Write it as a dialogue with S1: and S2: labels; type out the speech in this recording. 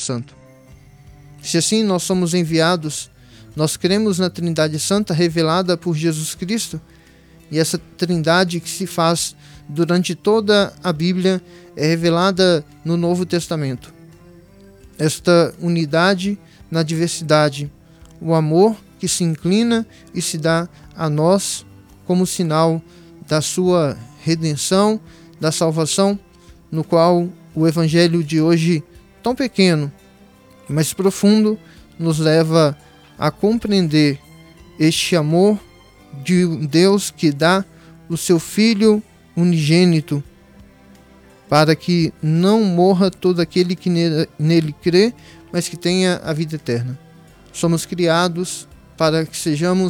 S1: Santo. Se assim nós somos enviados, nós cremos na Trindade Santa revelada por Jesus Cristo, e essa Trindade que se faz durante toda a Bíblia é revelada no Novo Testamento. Esta unidade na diversidade, o amor que se inclina e se dá a nós como sinal da sua redenção, da salvação, no qual o Evangelho de hoje, tão pequeno, mas profundo, nos leva a compreender este amor de Deus que dá o seu Filho unigênito, para que não morra todo aquele que nele crê, mas que tenha a vida eterna. Somos criados para que sejamos